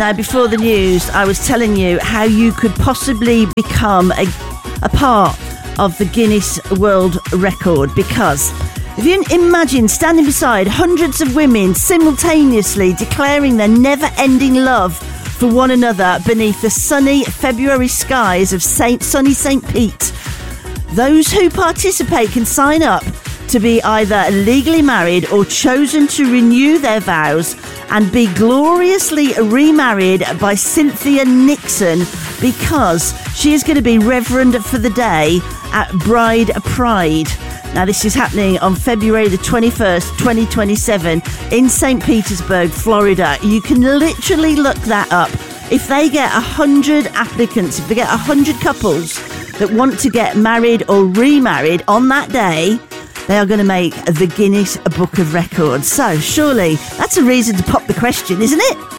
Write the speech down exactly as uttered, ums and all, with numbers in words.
Now, before the news, I was telling you how you could possibly become a, a part of the Guinness World Record, because if you imagine standing beside hundreds of women simultaneously declaring their never-ending love for one another beneath the sunny February skies of Saint sunny Saint Pete, those who participate can sign up to be either legally married or chosen to renew their vows and be gloriously remarried by Cynthia Nixon, because she is going to be Reverend for the day at Bride Pride. Now, this is happening on February the twenty-first, twenty twenty-seven in Saint Petersburg, Florida. You can literally look that up. If they get one hundred applicants, if they get one hundred couples that want to get married or remarried on that day, they are going to make the Guinness Book of Records. So surely that's a reason to pop the question, isn't it?